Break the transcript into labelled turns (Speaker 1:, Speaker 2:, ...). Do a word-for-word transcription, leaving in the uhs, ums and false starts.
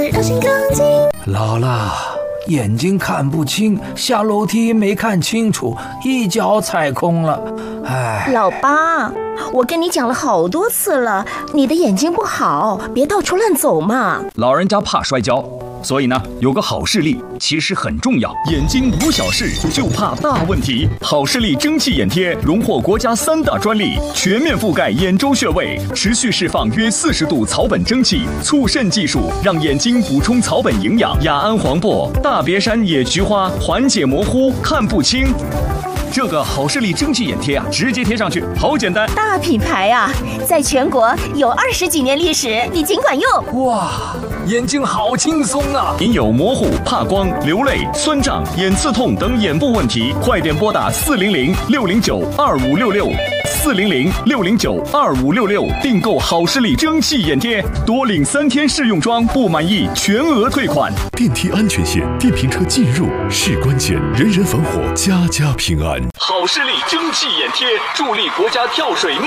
Speaker 1: 让心更近。
Speaker 2: 老了，眼睛看不清，下楼梯没看清楚，一脚踩空了。哎，
Speaker 1: 老八，我跟你讲了好多次了，你的眼睛不好，别到处乱走嘛。
Speaker 3: 老人家怕摔跤，所以呢，有个好视力其实很重要。眼睛无小事，就怕大问题。好视力蒸汽眼贴荣获国家三大专利，全面覆盖眼周穴位，持续释放约四十度草本蒸汽，促渗技术让眼睛补充草本营养。雅安黄柏、大别山野菊花缓解模糊，看不清。这个好视力蒸汽眼贴啊，直接贴上去，好简单。
Speaker 1: 大品牌啊，在全国有二十几年历史，你尽管用。
Speaker 2: 哇，眼睛好轻松啊！
Speaker 3: 您有模糊、怕光、流泪、酸胀、眼刺痛等眼部问题，快点拨打四零零六零九二五六六四零零六零九二五六六订购好视力蒸汽眼贴，多领三天试用装，不满意全额退款。
Speaker 4: 电梯安全线，电瓶车进入是关键，人人防火，家家平安。
Speaker 3: 好视力蒸汽眼贴，助力国家跳水。